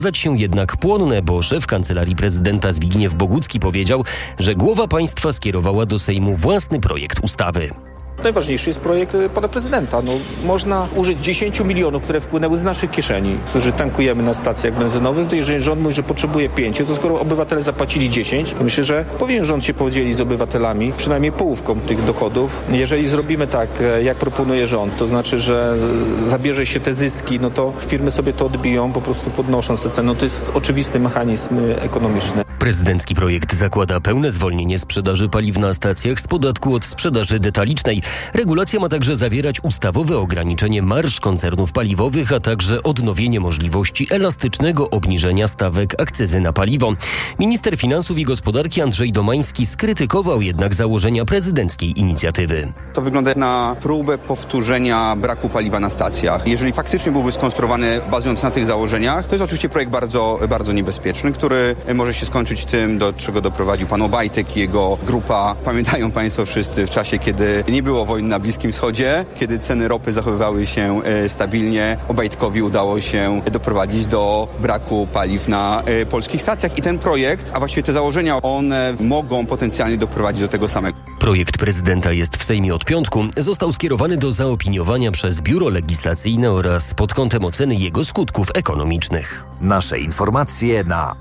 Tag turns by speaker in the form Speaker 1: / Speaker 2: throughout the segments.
Speaker 1: okazać się jednak płonne, bo szef Kancelarii Prezydenta Zbigniew Bogucki powiedział, że głowa państwa skierowała do Sejmu własny projekt ustawy.
Speaker 2: Najważniejszy jest projekt pana prezydenta. Można użyć 10 milionów, które wpłynęły z naszych kieszeni, którzy tankujemy na stacjach benzynowych. To jeżeli rząd mówi, że potrzebuje 5, to skoro obywatele zapłacili 10, to myślę, że powinien rząd się podzielić z obywatelami przynajmniej połówką tych dochodów. Jeżeli zrobimy tak, jak proponuje rząd, to znaczy, że zabierze się te zyski, to firmy sobie to odbiją, po prostu podnosząc te ceny. To jest oczywisty mechanizm ekonomiczny.
Speaker 1: Prezydencki projekt zakłada pełne zwolnienie sprzedaży paliw na stacjach z podatku od sprzedaży detalicznej. Regulacja ma także zawierać ustawowe ograniczenie marż koncernów paliwowych, a także odnowienie możliwości elastycznego obniżenia stawek akcyzy na paliwo. Minister Finansów i Gospodarki Andrzej Domański skrytykował jednak założenia prezydenckiej inicjatywy.
Speaker 3: To wygląda na próbę powtórzenia braku paliwa na stacjach. Jeżeli faktycznie byłby skonstruowany bazując na tych założeniach, to jest oczywiście projekt bardzo, bardzo niebezpieczny, który może się skończyć tym, do czego doprowadził pan Obajtek i jego grupa. Pamiętają państwo wszyscy w czasie, kiedy nie było wojny na Bliskim Wschodzie, kiedy ceny ropy zachowywały się stabilnie. Obajtkowi udało się doprowadzić do braku paliw na polskich stacjach i ten projekt, a właściwie te założenia, one mogą potencjalnie doprowadzić do tego samego.
Speaker 1: Projekt prezydenta jest w Sejmie od piątku. Został skierowany do zaopiniowania przez Biuro Legislacyjne oraz pod kątem oceny jego skutków ekonomicznych.
Speaker 4: Nasze informacje na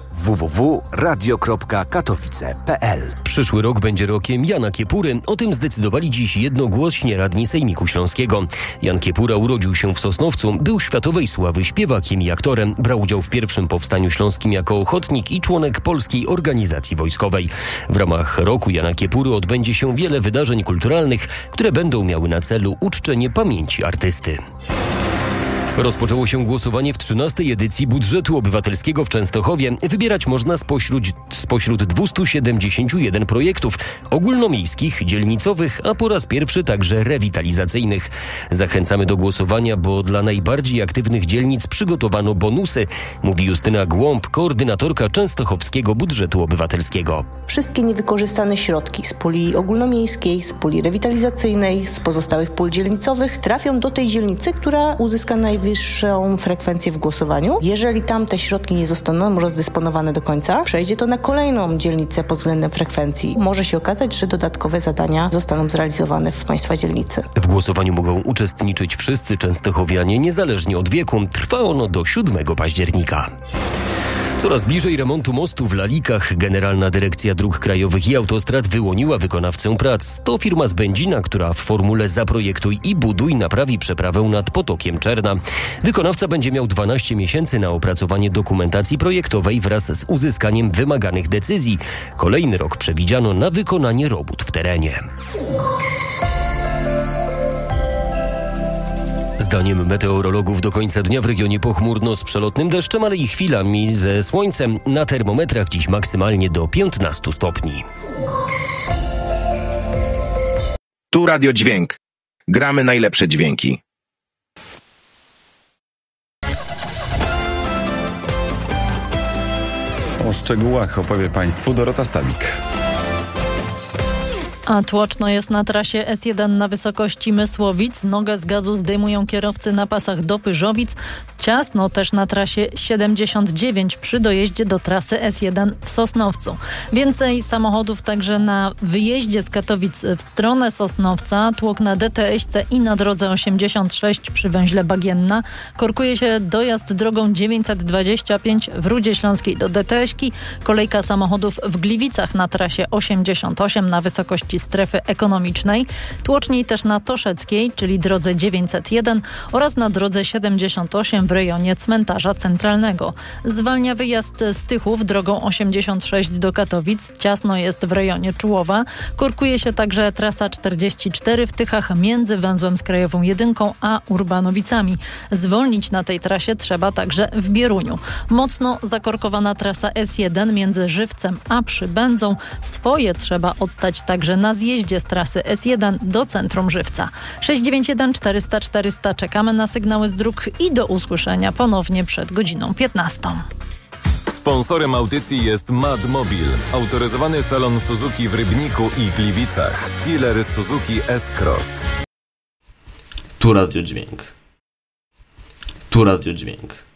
Speaker 4: www.radio.katowice.pl.
Speaker 1: Przyszły rok będzie rokiem Jana Kiepury. O tym zdecydowali dziś jednogłośnie radni Sejmiku Śląskiego. Jan Kiepura urodził się w Sosnowcu, był światowej sławy śpiewakiem i aktorem. Brał udział w pierwszym powstaniu śląskim jako ochotnik i członek Polskiej Organizacji Wojskowej. W ramach roku Jana Kiepury odbędzie się wiele wydarzeń kulturalnych, które będą miały na celu uczczenie pamięci artysty. Rozpoczęło się głosowanie w 13. edycji budżetu obywatelskiego w Częstochowie. Wybierać można spośród 271 projektów ogólnomiejskich, dzielnicowych, a po raz pierwszy także rewitalizacyjnych. Zachęcamy do głosowania, bo dla najbardziej aktywnych dzielnic przygotowano bonusy, mówi Justyna Głąb, koordynatorka Częstochowskiego Budżetu Obywatelskiego.
Speaker 5: Wszystkie niewykorzystane środki z puli ogólnomiejskiej, z puli rewitalizacyjnej, z pozostałych pól dzielnicowych trafią do tej dzielnicy, która uzyska najwyższą frekwencję w głosowaniu. Jeżeli tam te środki nie zostaną rozdysponowane do końca, przejdzie to na kolejną dzielnicę pod względem frekwencji. Może się okazać, że dodatkowe zadania zostaną zrealizowane w państwa dzielnicy.
Speaker 1: W głosowaniu mogą uczestniczyć wszyscy częstochowianie, niezależnie od wieku. Trwa ono do 7 października. Coraz bliżej remontu mostu w Lalikach. Generalna Dyrekcja Dróg Krajowych i Autostrad wyłoniła wykonawcę prac. To firma z Będzina, która w formule Zaprojektuj i buduj naprawi przeprawę nad Potokiem Czerna. Wykonawca będzie miał 12 miesięcy na opracowanie dokumentacji projektowej wraz z uzyskaniem wymaganych decyzji. Kolejny rok przewidziano na wykonanie robót w terenie. Zdaniem meteorologów do końca dnia w regionie pochmurno z przelotnym deszczem, ale i chwilami ze słońcem. Na termometrach dziś maksymalnie do 15 stopni.
Speaker 6: Tu Radio Dźwięk. Gramy najlepsze dźwięki.
Speaker 7: O szczegółach opowie Państwu Dorota Stawik.
Speaker 8: A tłoczno jest na trasie S1 na wysokości Mysłowic. Nogę z gazu zdejmują kierowcy na pasach do Pyżowic. Ciasno też na trasie 79 przy dojeździe do trasy S1 w Sosnowcu. Więcej samochodów także na wyjeździe z Katowic w stronę Sosnowca. Tłok na DTS-ce i na drodze 86 przy węźle Bagienna. Korkuje się dojazd drogą 925 w Rudzie Śląskiej do DTS-ki. Kolejka samochodów w Gliwicach na trasie 88 na wysokości strefy ekonomicznej. Tłoczniej też na Toszeckiej, czyli drodze 901 oraz na drodze 78 w rejonie cmentarza centralnego. Zwalnia wyjazd z Tychów drogą 86 do Katowic. Ciasno jest w rejonie Czułowa. Korkuje się także trasa 44 w Tychach między węzłem z Krajową 1 a Urbanowicami. Zwolnić na tej trasie trzeba także w Bieruniu. Mocno zakorkowana trasa S1 między Żywcem a Przybędzą. Swoje trzeba odstać także na zjeździe z trasy S1 do centrum Żywca. 691 400 400. Czekamy na sygnały z dróg i do usłyszenia ponownie przed godziną 15.
Speaker 9: Sponsorem audycji jest Madmobil, autoryzowany salon Suzuki w Rybniku i Gliwicach. Dealer Suzuki S-Cross.
Speaker 10: Tu Radio Dźwięk. Tu Radio Dźwięk.